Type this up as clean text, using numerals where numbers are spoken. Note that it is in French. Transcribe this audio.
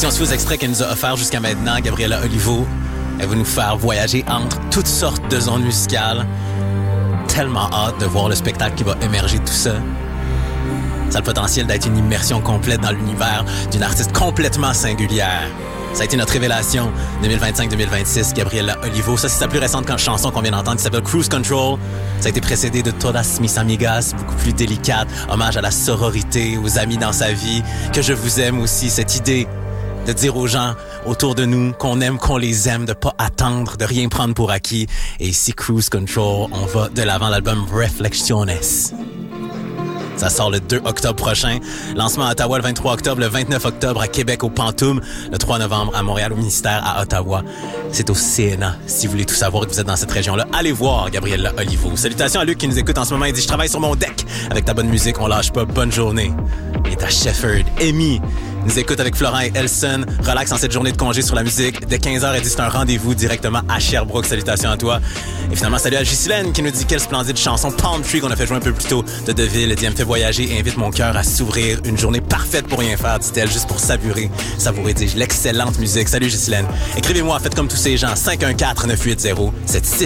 Si on suit aux extraits qu'elle nous a offerts jusqu'à maintenant, Gabriella Olivo, elle va nous faire voyager entre toutes sortes de zones musicales. Tellement hâte de voir le spectacle qui va émerger de tout ça. Ça a le potentiel d'être une immersion complète dans l'univers d'une artiste complètement singulière. Ça a été notre révélation 2025-2026, Gabriella Olivo. Ça, c'est sa plus récente chanson qu'on vient d'entendre qui s'appelle Cruise Control. Ça a été précédé de Todas Mis Amigas, beaucoup plus délicate, hommage à la sororité, aux amis dans sa vie, que je vous aime aussi, cette idée de dire aux gens autour de nous qu'on aime, qu'on les aime, de pas attendre, de rien prendre pour acquis. Et ici, Cruise Control, on va de l'avant l'album Reflexiones. Ça sort le 2 octobre prochain. Lancement à Ottawa le 23 octobre, le 29 octobre à Québec au Pantoum, le 3 novembre à Montréal au ministère à Ottawa. C'est au CNA. Si vous voulez tout savoir et que vous êtes dans cette région-là, allez voir Gabriella Olivo. Salutations à Luc qui nous écoute en ce moment. Il dit « Je travaille sur mon deck. Avec ta bonne musique, on lâche pas. Bonne journée. » Et à Shefford, Amy nous écoute avec Florent et Elson. Relax en cette journée de congé sur la musique. Dès 15h, elle dit c'est un rendez-vous directement à Sherbrooke. Salutations à toi. Et finalement, salut à Ghislaine qui nous dit quelle splendide chanson Palm Tree qu'on a fait jouer un peu plus tôt de Deville. Elle dit, elle me fait voyager et invite mon cœur à s'ouvrir. Une journée parfaite pour rien faire, dit-elle, juste pour savourer, dis-je, l'excellente musique. Salut Ghislaine. Écrivez-moi, faites comme tous ces gens. 514-980-76